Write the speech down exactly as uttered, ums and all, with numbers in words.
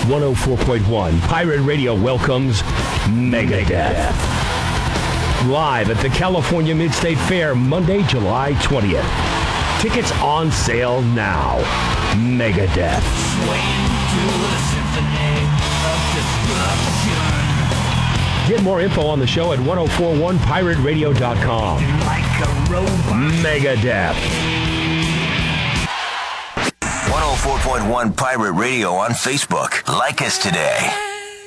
one oh four point one Pirate Radio welcomes Megadeth. Live at the California Mid-State Fair, Monday, July twentieth. Tickets on sale now. Megadeth. Get more info on the show at ten forty-one pirate radio dot com. Like a robot. Megadeth. one oh four point one Pirate Radio on Facebook. Like us today.